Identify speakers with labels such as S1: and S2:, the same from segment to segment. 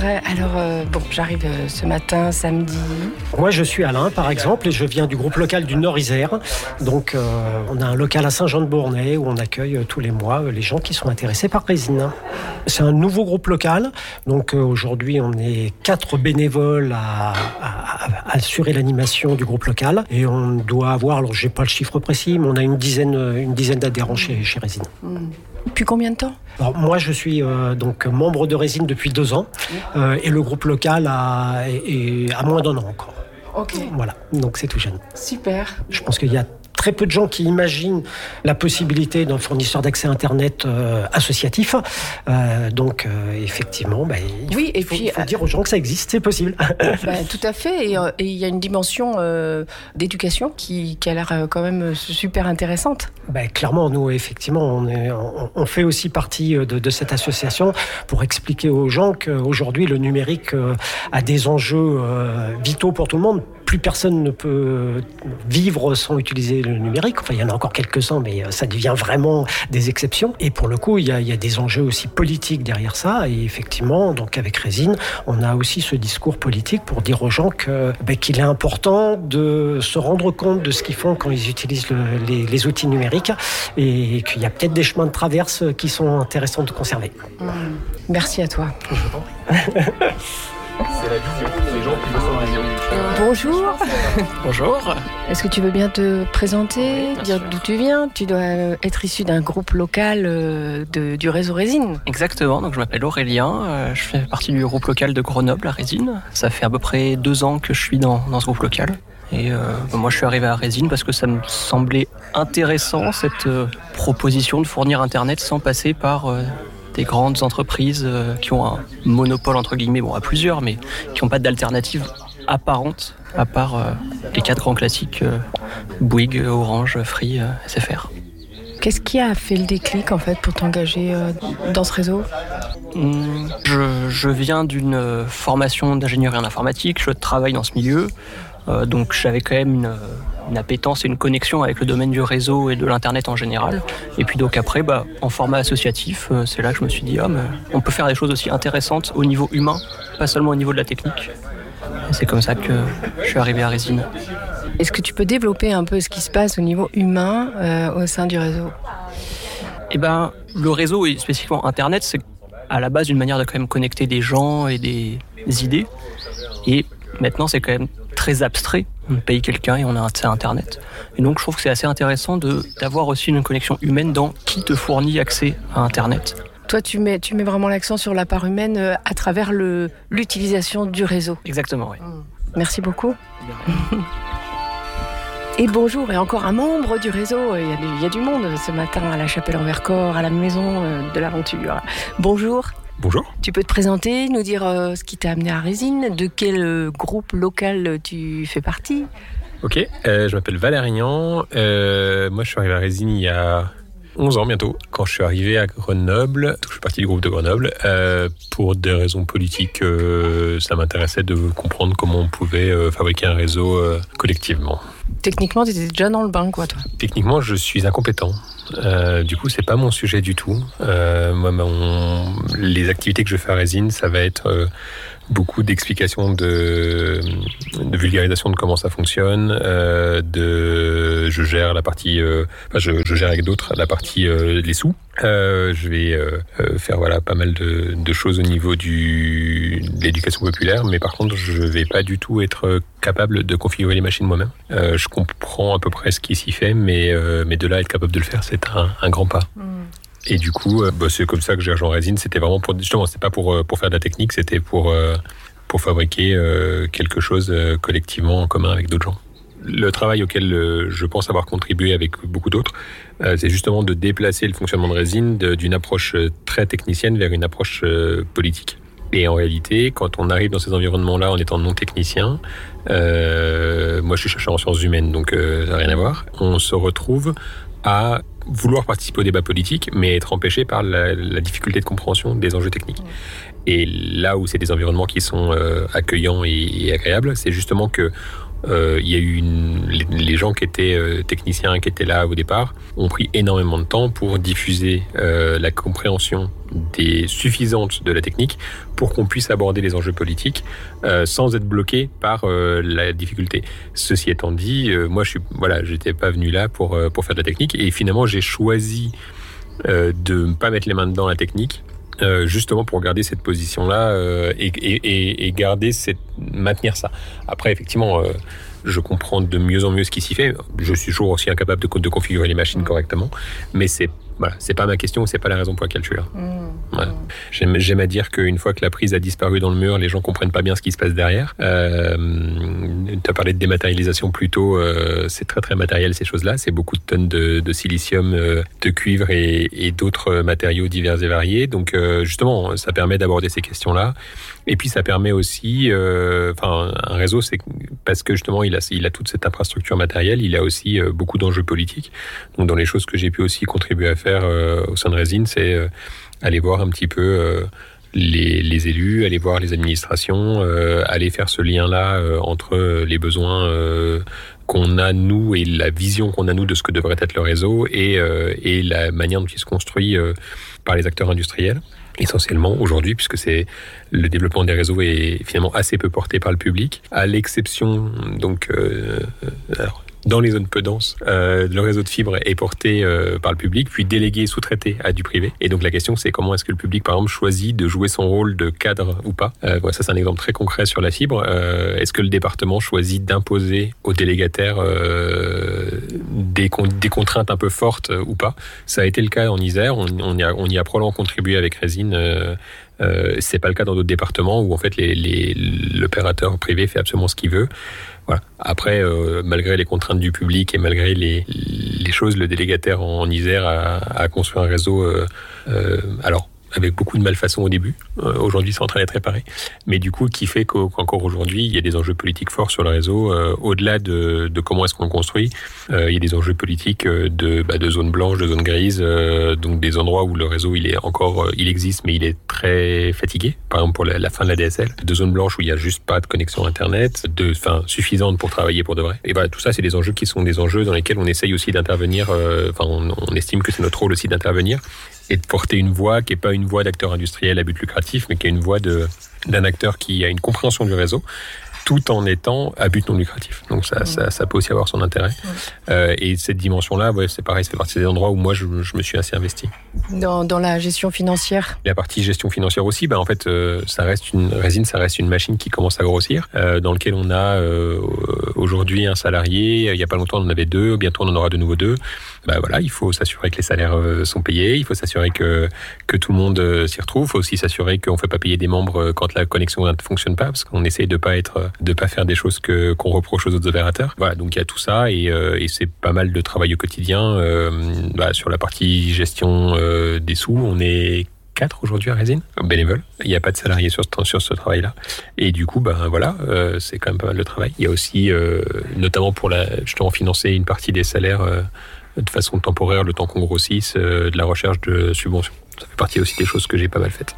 S1: vrai. Alors, j'arrive ce matin, samedi.
S2: Moi, je suis Alain, par exemple, et je viens du groupe local du Nord-Isère. Donc, on a un local à Saint-Jean-de-Bournay où on accueille tous les mois les gens qui sont intéressés par résine. C'est un nouveau groupe local. Donc, aujourd'hui, on est 4 bénévoles à assurer l'animation du groupe local. Et on doit avoir, alors je n'ai pas le chiffre précis, mais on a une dizaine d'adhérents chez Résine.
S1: Depuis combien de temps ?
S2: Alors, moi, je suis donc membre de Résine depuis 2 ans et le groupe local a moins d'1 an encore.
S1: Ok.
S2: Voilà, donc c'est tout jeune.
S1: Super.
S2: Je pense qu'il y a très peu de gens qui imaginent la possibilité d'un fournisseur d'accès Internet associatif. Effectivement, il faut dire aux gens que ça existe, c'est possible.
S1: Tout à fait. Et il y a une dimension d'éducation qui a l'air quand même super intéressante.
S2: Clairement, nous, effectivement, on fait aussi partie de cette association pour expliquer aux gens qu'aujourd'hui, le numérique a des enjeux vitaux pour tout le monde. Plus personne ne peut vivre sans utiliser le numérique. Enfin, il y en a encore quelques-uns, mais ça devient vraiment des exceptions. Et pour le coup, il y a des enjeux aussi politiques derrière ça. Et effectivement, donc avec Résine, on a aussi ce discours politique pour dire aux gens qu'il est important de se rendre compte de ce qu'ils font quand ils utilisent les outils numériques et qu'il y a peut-être des chemins de traverse qui sont intéressants de conserver.
S1: Merci à toi.
S3: C'est la vision des gens qui veulent sur la vision.
S1: Bonjour.
S4: Bonjour.
S1: Est-ce que tu veux bien te présenter, dire d'où tu viens ? Tu dois être issu d'un groupe local du réseau Résine.
S4: Exactement, donc je m'appelle Aurélien, je fais partie du groupe local de Grenoble à Résine. Ça fait à peu près 2 ans que je suis dans ce groupe local. Et moi je suis arrivé à Résine parce que ça me semblait intéressant cette proposition de fournir Internet sans passer par des grandes entreprises qui ont un monopole entre guillemets, à plusieurs, mais qui n'ont pas d'alternative apparente à part les 4 grands classiques Bouygues, Orange, Free, SFR.
S1: Qu'est-ce qui a fait le déclic en fait pour t'engager dans ce réseau ?
S4: Je viens d'une formation d'ingénierie en informatique, je travaille dans ce milieu, donc j'avais quand même une appétence et une connexion avec le domaine du réseau et de l'internet en général. Et puis donc après, en format associatif, c'est là que je me suis dit on peut faire des choses aussi intéressantes au niveau humain, pas seulement au niveau de la technique. Et c'est comme ça que je suis arrivé à Résine.
S1: Est-ce que tu peux développer un peu ce qui se passe au niveau humain au sein du réseau ?
S4: Le réseau et spécifiquement Internet, c'est à la base une manière de quand même connecter des gens et des idées. Et maintenant, c'est quand même très abstrait. On paye quelqu'un et on a accès à Internet. Et donc, je trouve que c'est assez intéressant d'avoir aussi une connexion humaine dans qui te fournit accès à Internet.
S1: Toi, tu mets vraiment l'accent sur la part humaine à travers l'utilisation du réseau.
S4: Exactement, oui.
S1: Merci beaucoup. Et bonjour, et encore un membre du réseau. Il y a du monde ce matin à la Chapelle-en-Vercors, à la maison de l'aventure. Bonjour.
S3: Bonjour.
S1: Tu peux te présenter, nous dire ce qui t'a amené à Résine, de quel groupe local tu fais partie ?
S3: Ok, je m'appelle Valérian. Moi, je suis arrivé à Résine il y a 11 ans bientôt, quand je suis arrivé à Grenoble. Je fais partie du groupe de Grenoble. Pour des raisons politiques, ça m'intéressait de comprendre comment on pouvait fabriquer un réseau collectivement.
S1: Techniquement, tu étais déjà dans le bain, quoi, toi ?
S3: Techniquement, je suis incompétent. Du coup, c'est pas mon sujet du tout. Les activités que je fais à Résine, ça va être beaucoup d'explications de vulgarisation de comment ça fonctionne. Je gère la partie, je gère avec d'autres la partie les sous. Je vais faire pas mal de choses au niveau de l'éducation populaire, mais par contre, je vais pas du tout être capable de configurer les machines moi-même. Je comprends à peu près ce qui s'y fait, mais de là à être capable de le faire, c'est un grand pas. Et du coup, c'est comme ça que j'ai rejoint Résine. C'était vraiment c'était pas pour faire de la technique, c'était pour fabriquer quelque chose collectivement en commun avec d'autres gens. Le travail auquel je pense avoir contribué avec beaucoup d'autres, c'est justement de déplacer le fonctionnement de Résine d'une approche très technicienne vers une approche politique. Et en réalité, quand on arrive dans ces environnements-là en étant non technicien, moi je suis chercheur en sciences humaines, donc ça n'a rien à voir, on se retrouve à vouloir participer au débat politique, mais être empêché par la difficulté de compréhension des enjeux techniques. Et là où c'est des environnements qui sont accueillants et agréables, c'est justement que il y a eu les gens qui étaient techniciens, qui étaient là au départ, ont pris énormément de temps pour diffuser la compréhension suffisante de la technique pour qu'on puisse aborder les enjeux politiques sans être bloqué par la difficulté. Ceci étant dit, moi j'étais pas venu là pour faire de la technique, et finalement j'ai choisi de ne pas mettre les mains dedans la technique, justement pour garder cette position-là et maintenir ça. Après, effectivement, je comprends de mieux en mieux ce qui s'y fait. Je suis toujours aussi incapable de configurer les machines correctement, mais c'est pas ma question, c'est pas la raison pour laquelle je suis là. Voilà. J'aime à dire qu'une fois que la prise a disparu dans le mur, les gens comprennent pas bien ce qui se passe derrière. Tu as parlé de dématérialisation plus tôt, c'est très très matériel ces choses-là, c'est beaucoup de tonnes de silicium, de cuivre et d'autres matériaux divers et variés. Donc justement, ça permet d'aborder ces questions-là. Et puis ça permet aussi, un réseau, c'est parce que justement il a toute cette infrastructure matérielle, il a aussi beaucoup d'enjeux politiques. Donc dans les choses que j'ai pu aussi contribuer à faire au sein de Résine, c'est aller voir un petit peu les élus, aller voir les administrations, aller faire ce lien-là entre les besoins qu'on a nous et la vision qu'on a nous de ce que devrait être le réseau et la manière dont il se construit par les acteurs industriels. Essentiellement aujourd'hui, puisque le développement des réseaux est finalement assez peu porté par le public, à l'exception donc dans les zones peu denses, le réseau de fibre est porté par le public, puis délégué, sous-traité à du privé. Et donc la question, c'est comment est-ce que le public, par exemple, choisit de jouer son rôle de cadre ou pas. Ça, c'est un exemple très concret sur la fibre. Est-ce que le département choisit d'imposer aux délégataires des contraintes un peu fortes ou pas? Ça a été le cas en Isère. On y a probablement contribué avec Résine. C'est pas le cas dans d'autres départements où en fait l'opérateur privé fait absolument ce qu'il veut. Voilà. Après, malgré les contraintes du public et malgré les choses, le délégataire en Isère a construit un réseau. Alors, avec beaucoup de malfaçons au début. Aujourd'hui, c'est en train d'être réparé. Mais du coup, qui fait qu'encore aujourd'hui, il y a des enjeux politiques forts sur le réseau. Au-delà de comment est-ce qu'on le construit, il y a des enjeux politiques de zones blanches, de zones grises, donc des endroits où le réseau il existe, mais il est très fatigué. Par exemple, pour la fin de la DSL. De zones blanches où il n'y a juste pas de connexion Internet, suffisante pour travailler pour de vrai. Et voilà, tout ça, c'est des enjeux qui sont des enjeux dans lesquels on essaye aussi d'intervenir. On estime que c'est notre rôle aussi d'intervenir et de porter une voix qui n'est pas une voix d'acteur industriel à but lucratif, mais qui est une voix d'un acteur qui a une compréhension du réseau, tout en étant à but non lucratif. Donc ça peut aussi avoir son intérêt. Et cette dimension-là, c'est pareil, ça fait partie des endroits où moi je me suis assez investi.
S1: Dans la gestion financière.
S3: La partie gestion financière aussi, en fait, Résine, ça reste une machine qui commence à grossir, dans lequel on a aujourd'hui un salarié. Il n'y a pas longtemps, on en avait 2. Bientôt, on en aura de nouveau 2. Voilà, il faut s'assurer que les salaires sont payés. Il faut s'assurer que tout le monde s'y retrouve. Il faut aussi s'assurer qu'on ne fait pas payer des membres quand la connexion ne fonctionne pas, parce qu'on essaye de pas faire des choses qu'on reproche aux autres opérateurs. Voilà, donc il y a tout ça et c'est pas mal de travail au quotidien. Sur la partie gestion des sous, on est 4 aujourd'hui à Résine, bénévoles. Il n'y a pas de salariés sur ce travail-là. Et du coup, c'est quand même pas mal de travail. Il y a aussi, notamment pour justement financer une partie des salaires de façon temporaire, le temps qu'on grossisse, de la recherche de subventions. Ça fait partie aussi des choses que j'ai pas mal faites.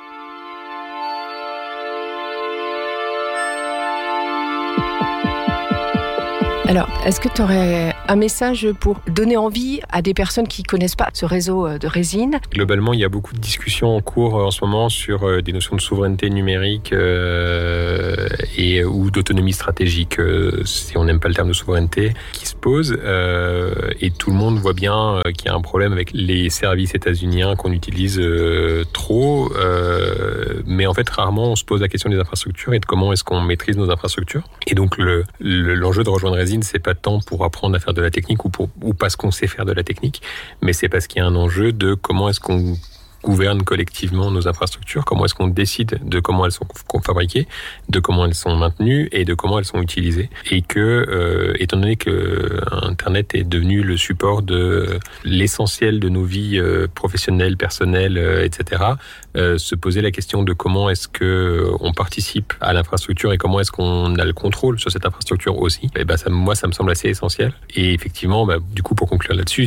S1: Alors, est-ce que tu aurais un message pour donner envie à des personnes qui ne connaissent pas ce réseau de Résine?
S3: Globalement, il y a beaucoup de discussions en cours en ce moment sur des notions de souveraineté numérique ou d'autonomie stratégique, si on n'aime pas le terme de souveraineté, qui se posent. Et tout le monde voit bien qu'il y a un problème avec les services états-uniens qu'on utilise trop. Mais en fait, rarement, on se pose la question des infrastructures et de comment est-ce qu'on maîtrise nos infrastructures. Et donc, l'enjeu de rejoindre Résine, c'est pas tant pour apprendre à faire de la technique ou parce qu'on sait faire de la technique, mais c'est parce qu'il y a un enjeu de comment est-ce qu'on gouverne collectivement nos infrastructures, comment est-ce qu'on décide de comment elles sont fabriquées, de comment elles sont maintenues et de comment elles sont utilisées. Et que, étant donné que Internet est devenu le support de l'essentiel de nos vies professionnelles, personnelles, etc., se poser la question de comment est-ce que on participe à l'infrastructure et comment est-ce qu'on a le contrôle sur cette infrastructure aussi. Et ça me semble assez essentiel. Et effectivement, du coup, pour conclure là-dessus,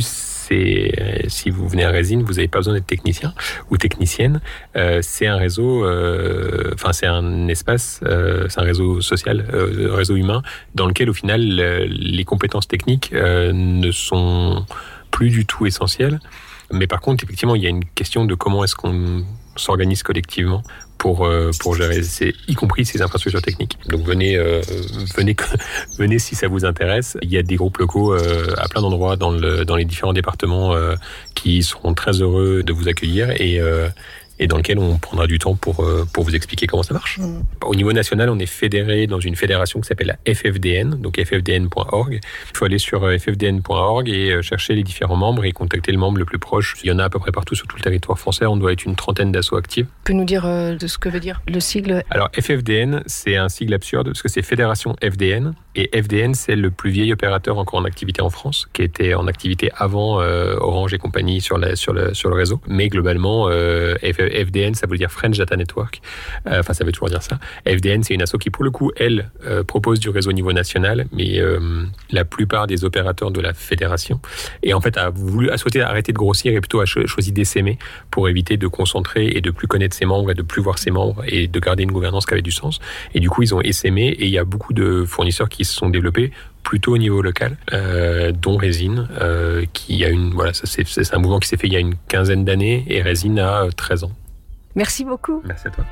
S3: si vous venez à Résine, vous n'avez pas besoin d'être technicien ou technicienne. C'est un réseau, c'est un espace, c'est un réseau social, réseau humain, dans lequel au final les compétences techniques ne sont plus du tout essentielles. Mais par contre, effectivement, il y a une question de comment est-ce qu'on s'organise collectivement pour gérer, y compris ces infrastructures techniques. Donc venez si ça vous intéresse. Il y a des groupes locaux à plein d'endroits dans les différents départements qui seront très heureux de vous accueillir et dans lequel on prendra du temps pour vous expliquer comment ça marche. Au niveau national, on est fédéré dans une fédération qui s'appelle la FFDN, donc ffdn.org. Il faut aller sur ffdn.org et chercher les différents membres et contacter le membre le plus proche. Il y en a à peu près partout sur tout le territoire français. On doit être une 30aine d'assauts actifs.
S1: Tu peux nous dire de ce que veut dire le sigle ?
S3: Alors FFDN, c'est un sigle absurde parce que c'est Fédération FDN. Et FDN, c'est le plus vieil opérateur encore en activité en France, qui était en activité avant Orange et compagnie sur le réseau. Mais globalement, FDN, ça veut dire French Data Network. Ça veut toujours dire ça. FDN, c'est une asso qui, pour le coup, elle, propose du réseau au niveau national, mais la plupart des opérateurs de la fédération, et en fait, a souhaité arrêter de grossir et plutôt a choisi d'essaimer pour éviter de concentrer et de plus connaître ses membres et de plus voir ses membres et de garder une gouvernance qui avait du sens. Et du coup, ils ont essaimé et il y a beaucoup de fournisseurs qui se sont développés plutôt au niveau local, dont Résine, qui a c'est un mouvement qui s'est fait il y a une 15aine d'années et Résine a 13 ans.
S1: Merci beaucoup.
S3: Merci à toi.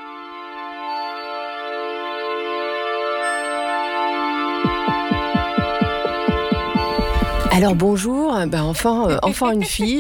S1: Alors bonjour, enfin une fille.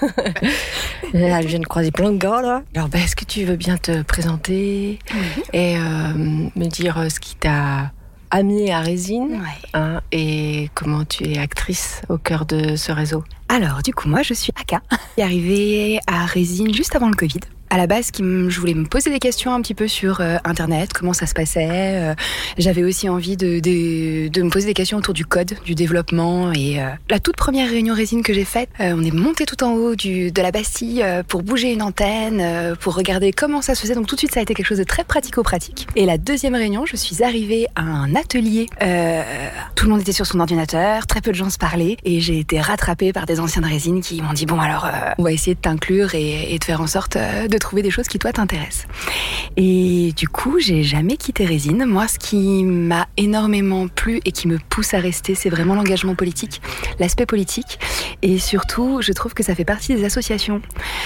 S1: Elle vient de croiser plein de gars là. Alors est-ce que tu veux bien te présenter et me dire ce qui t'a amené à Résine et comment tu es actrice au cœur de ce réseau?
S5: Alors du coup moi je suis Aka, je suis arrivée à Résine juste avant le Covid. À la base, je voulais me poser des questions un petit peu sur Internet, comment ça se passait. J'avais aussi envie de me poser des questions autour du code, du développement. Et la toute première réunion Résine que j'ai faite, on est monté tout en haut de la Bastille pour bouger une antenne, pour regarder comment ça se faisait. Donc tout de suite, ça a été quelque chose de très pratico-pratique. Et la deuxième réunion, je suis arrivée à un atelier. Tout le monde était sur son ordinateur, très peu de gens se parlaient. Et j'ai été rattrapée par des anciens de Résine qui m'ont dit, bon alors, on va essayer de t'inclure et de faire en sorte de trouver des choses qui toi t'intéressent. Et du coup, j'ai jamais quitté Résine. Moi, ce qui m'a énormément plu et qui me pousse à rester, c'est vraiment l'engagement politique, l'aspect politique. Et surtout, je trouve que ça fait partie des associations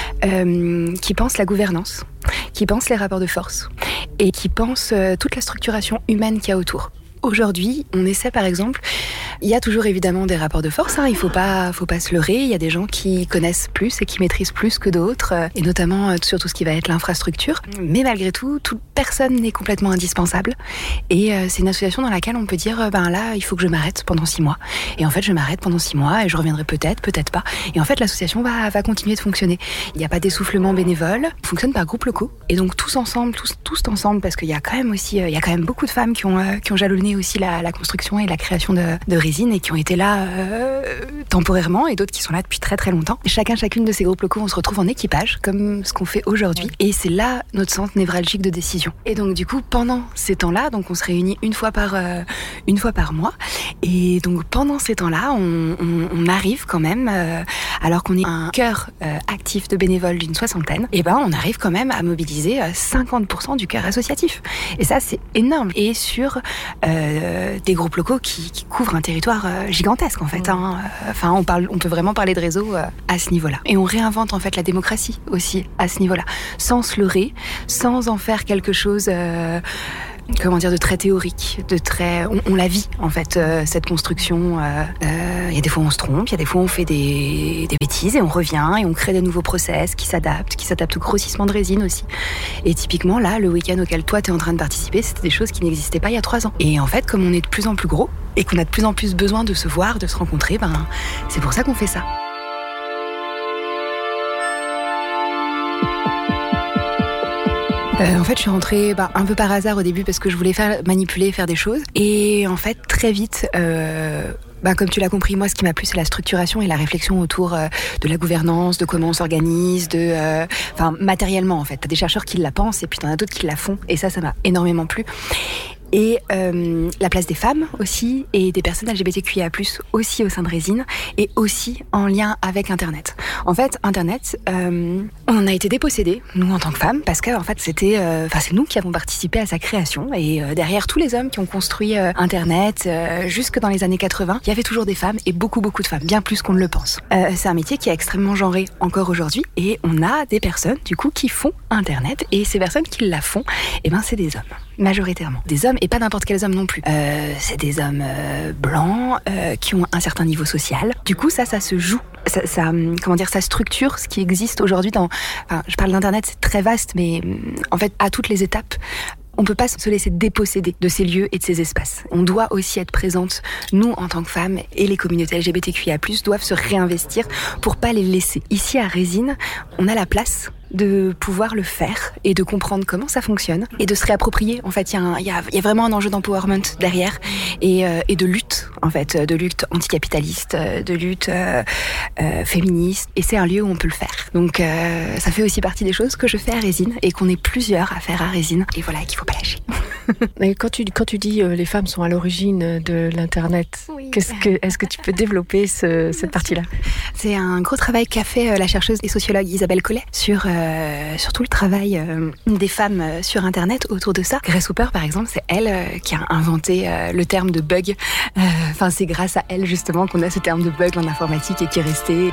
S5: qui pensent la gouvernance, qui pensent les rapports de force et qui pensent toute la structuration humaine qu'il y a autour. Aujourd'hui, on essaie par exemple, il y a toujours évidemment des rapports de force, il faut pas se leurrer, il y a des gens qui connaissent plus et qui maîtrisent plus que d'autres, et notamment sur tout ce qui va être l'infrastructure. Mais malgré tout, toute personne n'est complètement indispensable, et c'est une association dans laquelle on peut dire, là, il faut que je m'arrête pendant 6 mois. Et en fait, je m'arrête pendant 6 mois, et je reviendrai peut-être pas. Et en fait, l'association va continuer de fonctionner. Il n'y a pas d'essoufflement bénévole, on fonctionne par groupes locaux, et donc tous ensemble, parce qu'il y a quand même beaucoup de femmes qui ont jalonné aussi la construction et la création de Résine et qui ont été là temporairement et d'autres qui sont là depuis très très longtemps. Chacune de ces groupes locaux, on se retrouve en équipage comme ce qu'on fait aujourd'hui et c'est là notre centre névralgique de décision. Et donc du coup, pendant ces temps-là, donc on se réunit une fois par mois et donc pendant ces temps-là, on arrive quand même, alors qu'on est un cœur actif de bénévoles d'une 60aine, et on arrive quand même à mobiliser 50% du cœur associatif. Et ça, c'est énorme. Et sur des groupes locaux qui couvrent un territoire gigantesque en fait. On peut vraiment parler de réseau à ce niveau-là. Et on réinvente en fait la démocratie aussi à ce niveau-là, sans se leurrer, sans en faire quelque chose de très théorique, on la vit en fait cette construction. Il y a des fois on se trompe, il y a des fois on fait des bêtises et on revient et on crée des nouveaux process qui s'adaptent au grossissement de Résine aussi. Et typiquement là, le week-end auquel toi t'es en train de participer, c'était des choses qui n'existaient pas il y a 3 ans. Et en fait, comme on est de plus en plus gros et qu'on a de plus en plus besoin de se voir, de se rencontrer, c'est pour ça qu'on fait ça. En fait, je suis rentrée un peu par hasard au début parce que je voulais faire des choses. Et en fait, très vite, comme tu l'as compris, moi, ce qui m'a plu, c'est la structuration et la réflexion autour de la gouvernance, de comment on s'organise, matériellement, en fait. T'as des chercheurs qui la pensent et puis t'en as d'autres qui la font. Et ça m'a énormément plu. Et la place des femmes aussi, et des personnes LGBTQIA+, aussi au sein de Résine, et aussi en lien avec Internet. En fait, Internet, on en a été dépossédés, nous en tant que femmes, parce que en fait, c'est nous qui avons participé à sa création, et derrière tous les hommes qui ont construit Internet, jusque dans les années 80, il y avait toujours des femmes, et beaucoup de femmes, bien plus qu'on ne le pense. C'est un métier qui est extrêmement genré encore aujourd'hui, et on a des personnes, du coup, qui font Internet, et ces personnes qui la font, c'est des hommes, majoritairement. Des hommes, et pas n'importe quels hommes non plus. C'est des hommes blancs, qui ont un certain niveau social. Du coup, ça se joue. Ça structure ce qui existe aujourd'hui je parle d'Internet, c'est très vaste, mais en fait, à toutes les étapes, on ne peut pas se laisser déposséder de ces lieux et de ces espaces. On doit aussi être présente, nous, en tant que femmes, et les communautés LGBTQIA+, doivent se réinvestir pour pas les laisser. Ici, à Résine, on a la place de pouvoir le faire et de comprendre comment ça fonctionne et de se réapproprier. En fait, il y a vraiment un enjeu d'empowerment derrière et de lutte, en fait, de lutte anticapitaliste, de lutte féministe. Et c'est un lieu où on peut le faire. Donc, ça fait aussi partie des choses que je fais à Résine et qu'on est plusieurs à faire à Résine. Et voilà, qu'il faut pas lâcher.
S1: Et quand tu dis les femmes sont à l'origine de l'Internet,
S5: oui.
S1: Est-ce que tu peux développer cette partie-là ?
S5: C'est un gros travail qu'a fait la chercheuse et sociologue Isabelle Collet sur tout le travail des femmes sur Internet autour de ça. Grace Hopper, par exemple, c'est elle qui a inventé le terme de bug. C'est grâce à elle, justement, qu'on a ce terme de bug en informatique et qui est resté.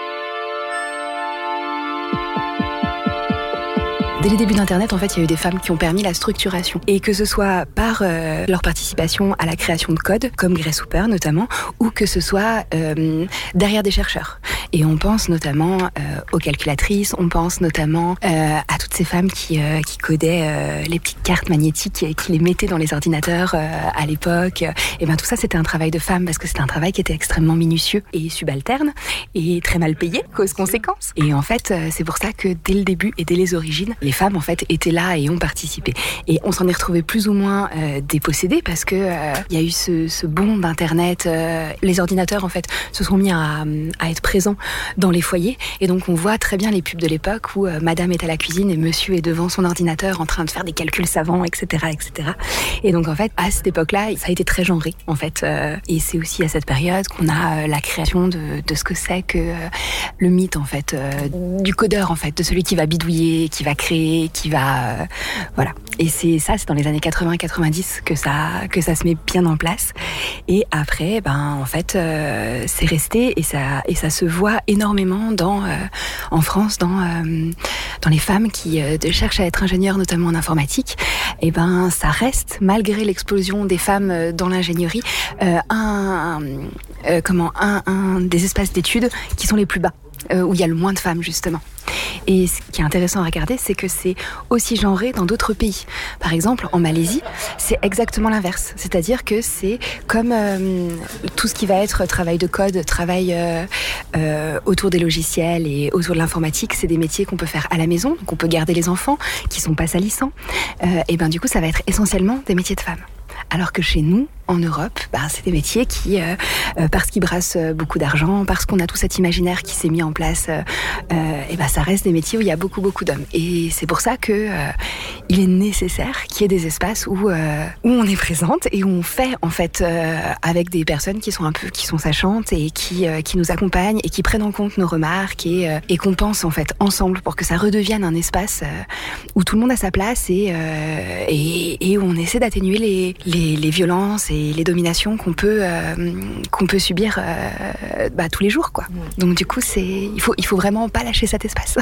S5: Dès les débuts d'Internet, en fait, il y a eu des femmes qui ont permis la structuration. Et que ce soit par leur participation à la création de code, comme Grace Hopper notamment, ou que ce soit derrière des chercheurs. Et on pense notamment aux calculatrices, on pense notamment à toutes ces femmes qui codaient les petites cartes magnétiques et qui les mettaient dans les ordinateurs à l'époque. Et tout ça, c'était un travail de femmes parce que c'était un travail qui était extrêmement minutieux et subalterne et très mal payé, cause conséquence. Et en fait, c'est pour ça que dès le début et dès les origines, les femmes en fait étaient là et ont participé. Et on s'en est retrouvés plus ou moins dépossédés parce que il y a eu ce bond d'Internet. Les ordinateurs en fait se sont mis à être présents dans les foyers et donc on voit très bien les pubs de l'époque où madame est à la cuisine et monsieur est devant son ordinateur en train de faire des calculs savants, etc. Et donc en fait à cette époque-là ça a été très genré en fait et c'est aussi à cette période qu'on a la création de ce que c'est que le mythe en fait du codeur en fait, de celui qui va bidouiller, qui va créer, qui va voilà. Et c'est dans les années 80-90 que ça se met bien en place. Et après, en fait, c'est resté et ça se voit énormément en France, dans les femmes qui cherchent à être ingénieures, notamment en informatique. Et ça reste, malgré l'explosion des femmes dans l'ingénierie, un des espaces d'études qui sont les plus bas, où il y a le moins de femmes justement. Et ce qui est intéressant à regarder, c'est que c'est aussi genré dans d'autres pays. Par exemple, en Malaisie, c'est exactement l'inverse. C'est-à-dire que c'est comme tout ce qui va être travail de code, travail autour des logiciels et autour de l'informatique, c'est des métiers qu'on peut faire à la maison, donc on peut garder les enfants, qui sont pas salissants. Et du coup, ça va être essentiellement des métiers de femmes. Alors que chez nous, en Europe, c'est des métiers qui, parce qu'ils brassent beaucoup d'argent, parce qu'on a tout cet imaginaire qui s'est mis en place, ça reste des métiers où il y a beaucoup d'hommes. Et c'est pour ça que il est nécessaire qu'il y ait des espaces où on est présente et où on fait en fait avec des personnes qui sont sachantes et qui nous accompagnent et qui prennent en compte nos remarques et qu'on pense en fait ensemble pour que ça redevienne un espace où tout le monde a sa place et où on essaie d'atténuer les violences et les dominations qu'on peut subir tous les jours, quoi. Donc du coup, il faut vraiment pas lâcher cet espace.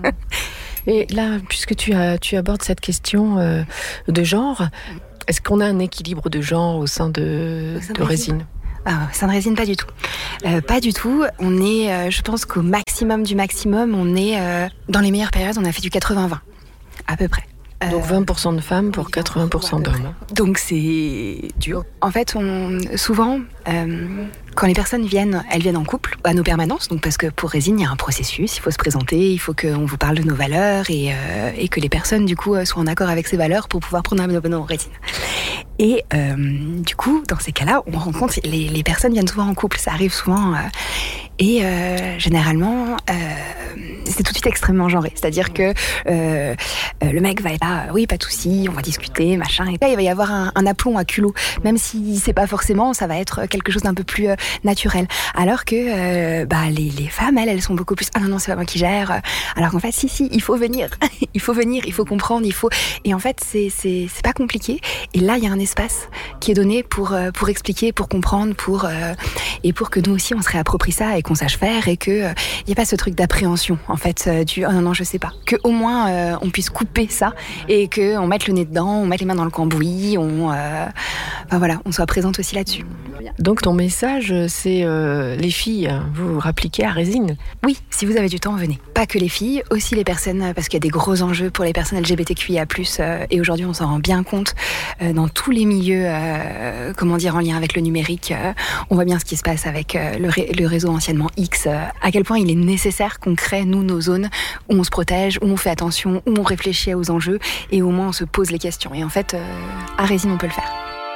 S1: Et là, puisque tu abordes cette question de genre, est-ce qu'on a un équilibre de genre au sein de Résine ?
S5: Au sein de Résine, pas du tout. Pas du tout. On est, je pense qu'au maximum du maximum, on est dans les meilleures périodes, on a fait du 80-20, à peu près.
S1: Donc 20% de femmes pour 80% d'hommes.
S5: Donc c'est dur. En fait, souvent, quand les personnes viennent, elles viennent en couple à nos permanences. Donc parce que pour Résine, il y a un processus, il faut se présenter, il faut qu'on vous parle de nos valeurs et que les personnes du coup soient en accord avec ces valeurs pour pouvoir prendre un abonnement Résine. Et du coup, dans ces cas-là, on rencontre les personnes viennent souvent en couple. Ça arrive souvent. Et généralement, c'est tout de suite extrêmement genré. C'est-à-dire que le mec va être là, oui, pas de souci, on va discuter, machin. Et là, il va y avoir un aplomb à culot, même si c'est pas forcément, ça va être quelque chose d'un peu plus naturel. Alors que les femmes, elles sont beaucoup plus, ah non, c'est pas moi qui gère. Alors qu'en fait, si, il faut venir, il faut comprendre, Et en fait, c'est pas compliqué. Et là, il y a un espace qui est donné pour expliquer, pour comprendre, et pour que nous aussi, on se réapproprie ça et qu'on sache faire et que il y a pas ce truc d'appréhension, en fait, oh non, je sais pas. Que au moins, on puisse couper ça et que on mette le nez dedans, on mette les mains dans le cambouis, on soit présente aussi là-dessus.
S1: Donc ton message, c'est les filles, vous vous rappliquez à Résine.
S5: Oui, si vous avez du temps, venez. Pas que les filles, aussi les personnes, parce qu'il y a des gros enjeux pour les personnes LGBTQIA+, et aujourd'hui on s'en rend bien compte dans tous les milieux, en lien avec le numérique. On voit bien ce qui se passe avec le réseau anciennement X, à quel point il est nécessaire qu'on crée, nous, nos zones où on se protège, où on fait attention, où on réfléchit aux enjeux, et au moins on se pose les questions. Et en fait, à Résine, on peut le faire.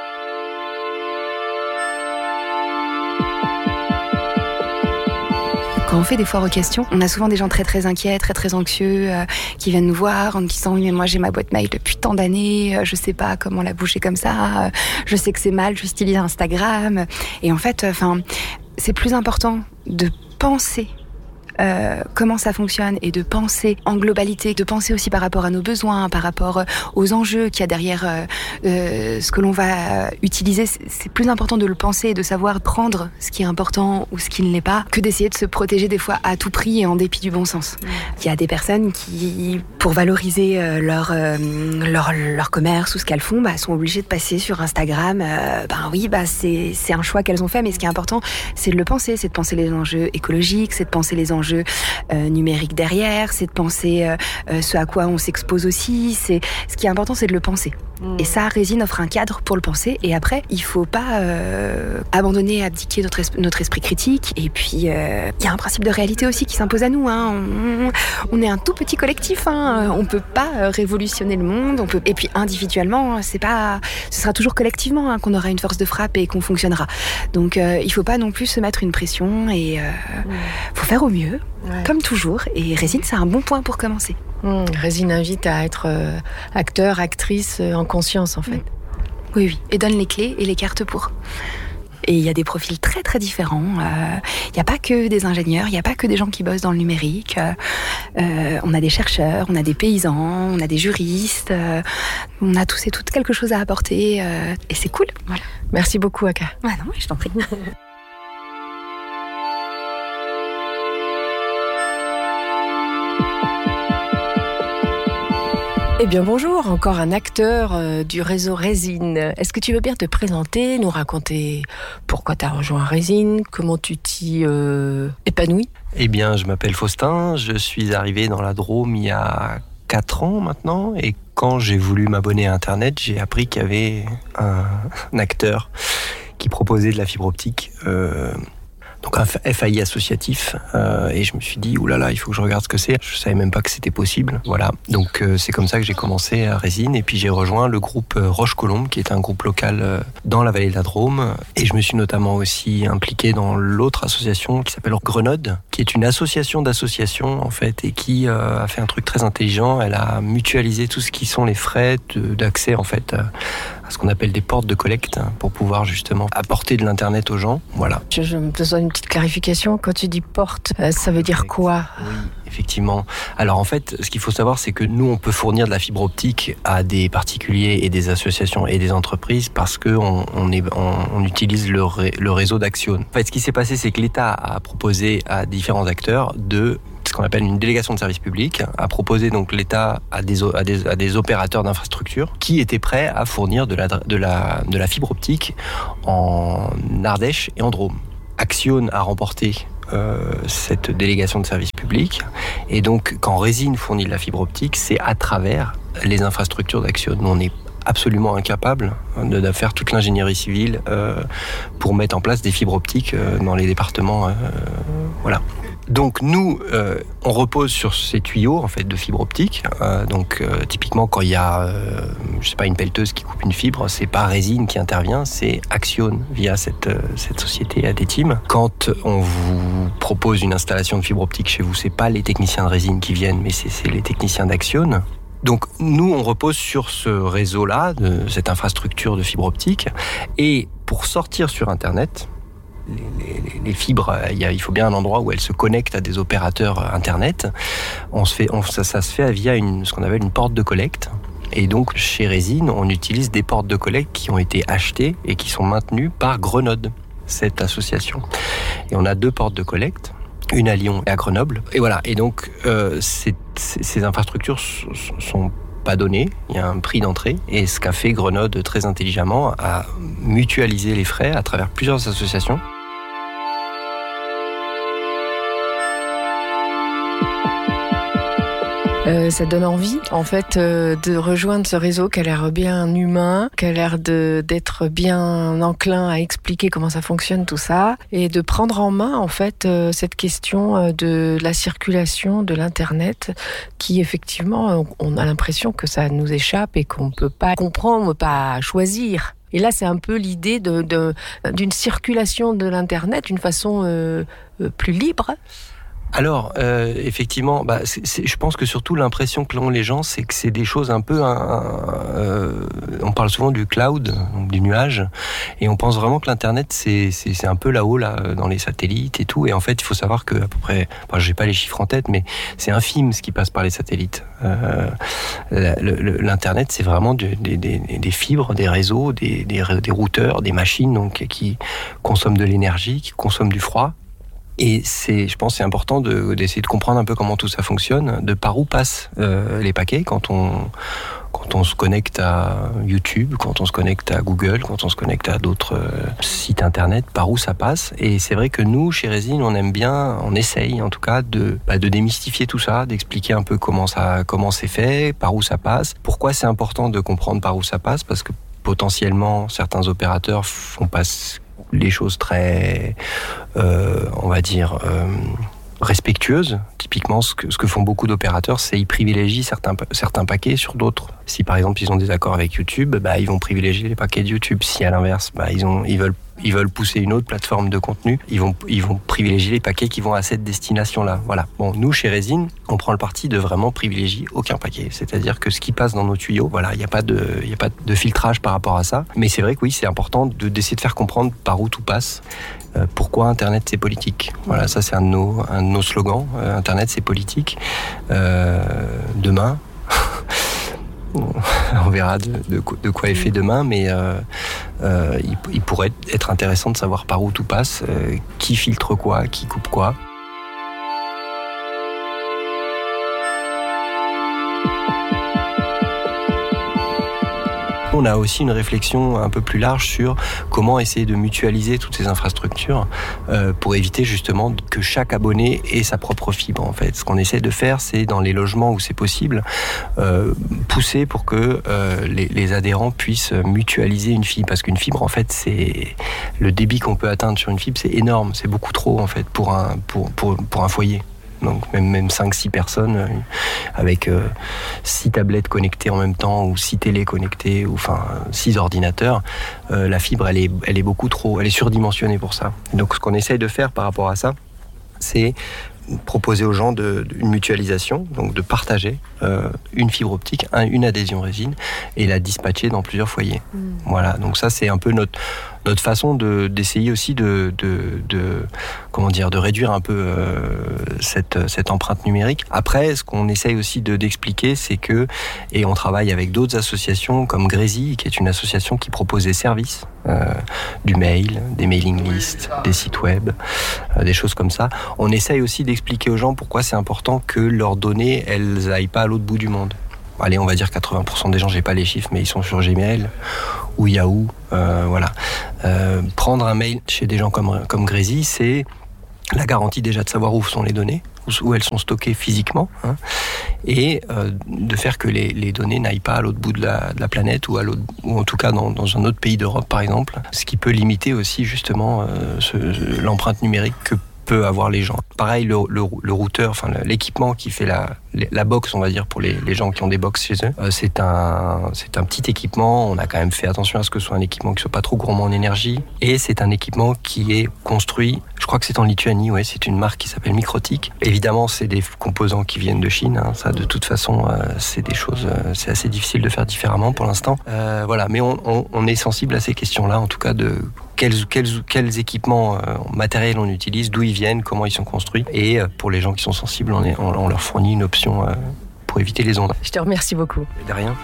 S5: Quand on fait des foires aux questions, on a souvent des gens très très inquiets, très très anxieux, qui viennent nous voir en nous disant oui mais moi j'ai ma boîte mail depuis tant d'années, je sais pas comment la bouger comme ça, je sais que c'est mal, j'utilise Instagram. Et en fait, c'est plus important de penser comment ça fonctionne et de penser en globalité, de penser aussi par rapport à nos besoins, par rapport aux enjeux qu'il y a derrière ce que l'on va utiliser. C'est plus important de le penser et de savoir prendre ce qui est important ou ce qui ne l'est pas que d'essayer de se protéger des fois à tout prix et en dépit du bon sens. Il y a des personnes qui, pour valoriser leur commerce ou ce qu'elles font, sont obligées de passer sur Instagram. C'est un choix qu'elles ont fait, mais ce qui est important, c'est de le penser, c'est de penser les enjeux écologiques, c'est de penser les enjeux numériques derrière, c'est de penser ce à quoi on s'expose aussi. Ce qui est important, c'est de le penser. Et ça, Résine offre un cadre pour le penser. Et après, il faut pas abandonner, abdiquer notre esprit critique. Et puis, il y a un principe de réalité aussi qui s'impose à nous. On est un tout petit collectif. On peut pas révolutionner le monde. Et puis, individuellement, ce sera toujours collectivement qu'on aura une force de frappe et qu'on fonctionnera. Donc, il faut pas non plus se mettre une pression. Et faut faire au mieux, comme toujours. Et Résine, c'est un bon point pour commencer.
S1: Résine invite à être acteur, actrice en conscience, en fait.
S5: Oui, et donne les clés et les cartes pour. Et il y a des profils très très différents. Il n'y a pas que des ingénieurs, il n'y a pas que des gens qui bossent dans le numérique. On a des chercheurs, on a des paysans, on a des juristes. On a tous et toutes quelque chose à apporter. Et c'est cool. Voilà.
S1: Merci beaucoup, Aka.
S5: Non, je t'en prie.
S1: Eh bien bonjour, encore un acteur du réseau Résine. Est-ce que tu veux bien te présenter, nous raconter pourquoi tu as rejoint Résine, comment tu t'y épanouis ?
S6: Eh bien, je m'appelle Faustin, je suis arrivé dans la Drôme il y a 4 ans maintenant, et quand j'ai voulu m'abonner à Internet, j'ai appris qu'il y avait un acteur qui proposait de la fibre optique. Donc un FAI associatif, et je me suis dit oulala, il faut que je regarde ce que c'est. Je savais même pas que c'était possible. Voilà, donc c'est comme ça que j'ai commencé à Résine, et puis j'ai rejoint le groupe Roche-Colombe, qui est un groupe local dans la vallée de la Drôme, et je me suis notamment aussi impliqué dans l'autre association qui s'appelle Grenode, qui est une association d'associations en fait, et qui a fait un truc très intelligent. Elle a mutualisé tout ce qui sont les frais d'accès en fait à ce qu'on appelle des portes de collecte pour pouvoir justement apporter de l'internet aux gens. Voilà.
S1: Je me besoin d'une petite clarification. Quand tu dis porte, ça veut dire quoi ?
S6: Oui, effectivement. Alors en fait, ce qu'il faut savoir, c'est que nous, on peut fournir de la fibre optique à des particuliers et des associations et des entreprises parce que on utilise le réseau d'Axione. En fait, ce qui s'est passé, c'est que l'État a proposé à différents acteurs de ce qu'on appelle une délégation de service public, a proposé donc l'État à des opérateurs d'infrastructures qui étaient prêts à fournir de la fibre optique en Ardèche et en Drôme. Axione a remporté cette délégation de service public, et donc quand Résine fournit de la fibre optique, c'est à travers les infrastructures d'Axione. Nous, on est absolument incapable de faire toute l'ingénierie civile pour mettre en place des fibres optiques dans les départements. Voilà. Donc nous, on repose sur ces tuyaux en fait de fibre optique. Typiquement quand il y a, une pelleteuse qui coupe une fibre, c'est pas Résine qui intervient, c'est Axione via cette société ADTeam. Quand on vous propose une installation de fibre optique chez vous, c'est pas les techniciens de Résine qui viennent, mais c'est les techniciens d'Axione. Donc nous, on repose sur ce réseau-là, de cette infrastructure de fibre optique, et pour sortir sur Internet. Les fibres, il faut bien un endroit où elles se connectent à des opérateurs Internet. Ça se fait via ce qu'on appelle une porte de collecte. Et donc, chez Résine, on utilise des portes de collecte qui ont été achetées et qui sont maintenues par Grenode, cette association. Et on a 2 portes de collecte, une à Lyon et à Grenoble. Et voilà. Et donc, ces infrastructures sont pas donné, il y a un prix d'entrée, et ce qu'a fait Grenode très intelligemment a mutualisé les frais à travers plusieurs associations.
S1: Ça donne envie, en fait, de rejoindre ce réseau qui a l'air bien humain, qui a l'air d'être bien enclin à expliquer comment ça fonctionne, tout ça, et de prendre en main, en fait, cette question de la circulation de l'Internet, qui, effectivement, on a l'impression que ça nous échappe et qu'on ne peut pas comprendre, pas choisir. Et là, c'est un peu l'idée d'une circulation de l'Internet d'une façon plus libre.
S6: Alors, effectivement, je pense que surtout l'impression que l'ont les gens, c'est que c'est des choses un peu... on parle souvent du cloud, donc du nuage, et on pense vraiment que l'Internet, c'est un peu là-haut, là, dans les satellites et tout. Et en fait, il faut savoir que à peu près... j'ai pas les chiffres en tête, mais c'est infime ce qui passe par les satellites. L'Internet, c'est vraiment des fibres, des réseaux, des routeurs, des machines donc, qui consomment de l'énergie, qui consomment du froid. Et je pense que c'est important d'essayer de comprendre un peu comment tout ça fonctionne, de par où passent les paquets quand on se connecte à YouTube, quand on se connecte à Google, quand on se connecte à d'autres sites internet, par où ça passe. Et c'est vrai que nous, chez Résine, on essaye en tout cas de démystifier tout ça, d'expliquer un peu comment c'est fait, par où ça passe. Pourquoi c'est important de comprendre par où ça passe, parce que potentiellement certains opérateurs font passer les choses très, on va dire, respectueuses. Typiquement, ce que font beaucoup d'opérateurs, c'est ils privilégient certains paquets sur d'autres. Si par exemple ils ont des accords avec YouTube, ils vont privilégier les paquets de YouTube. Si à l'inverse, ils veulent pousser une autre plateforme de contenu, ils vont privilégier les paquets qui vont à cette destination-là. Voilà. Bon, nous chez Résine, on prend le parti de vraiment privilégier aucun paquet. C'est-à-dire que ce qui passe dans nos tuyaux, voilà, il n'y a pas de filtrage par rapport à ça. Mais c'est vrai que oui, c'est important d'essayer de faire comprendre par où tout passe. Pourquoi Internet c'est politique. Voilà, ça c'est un de nos slogans. Internet c'est politique. Demain, on verra de quoi est fait demain, mais il pourrait être intéressant de savoir par où tout passe, qui filtre quoi, qui coupe quoi. On a aussi une réflexion un peu plus large sur comment essayer de mutualiser toutes ces infrastructures pour éviter justement que chaque abonné ait sa propre fibre. En fait, ce qu'on essaie de faire, c'est dans les logements où c'est possible, pousser pour que les adhérents puissent mutualiser une fibre. Parce qu'une fibre, en fait, c'est le débit qu'on peut atteindre sur une fibre, c'est énorme, c'est beaucoup trop en fait pour un foyer. Donc même 5-6 personnes avec 6 tablettes connectées en même temps ou 6 télés connectées ou 6 ordinateurs, la fibre elle est beaucoup trop, elle est surdimensionnée pour ça. Donc ce qu'on essaye de faire par rapport à ça, c'est proposer aux gens une mutualisation, donc de partager une fibre optique, une adhésion Résine et la dispatcher dans plusieurs foyers. Voilà, donc ça c'est un peu notre façon d'essayer aussi de réduire un peu cette empreinte numérique. Après, ce qu'on essaye aussi d'expliquer, c'est que, et on travaille avec d'autres associations comme Grézy, qui est une association qui propose des services, du mail, des mailing lists, des sites web, des choses comme ça. On essaye aussi d'expliquer aux gens pourquoi c'est important que leurs données, elles n'aillent pas à l'autre bout du monde. Allez, on va dire 80% des gens, j'ai pas les chiffres, mais ils sont sur Gmail ou Yahoo, voilà. Prendre un mail chez des gens comme Grézy, c'est la garantie déjà de savoir où sont les données, où elles sont stockées physiquement, et de faire que les données n'aillent pas à l'autre bout de la planète ou en tout cas dans un autre pays d'Europe par exemple, ce qui peut limiter aussi justement l'empreinte numérique que peut avoir les gens. Pareil, le routeur, enfin l'équipement qui fait la box, on va dire, pour les gens qui ont des box chez eux, c'est un petit équipement. On a quand même fait attention à ce que ce soit un équipement qui soit pas trop gourmand en énergie. Et c'est un équipement qui est construit, je crois que c'est en Lituanie, ouais, c'est une marque qui s'appelle Mikrotik. Évidemment, c'est des composants qui viennent de Chine. Hein, ça, de toute façon, c'est des choses, c'est assez difficile de faire différemment pour l'instant. Voilà, mais on est sensible à ces questions-là, en tout cas de quels équipements matériels on utilise, d'où ils viennent, comment ils sont construits. Et pour les gens qui sont sensibles, on leur fournit une option pour éviter les ondes.
S1: Je te remercie beaucoup.
S6: Et de rien.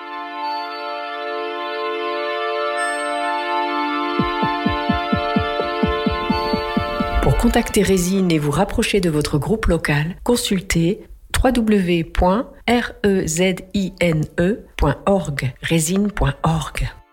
S1: Pour contacter Résine et vous rapprocher de votre groupe local, consultez www.rezine.org, résine.org.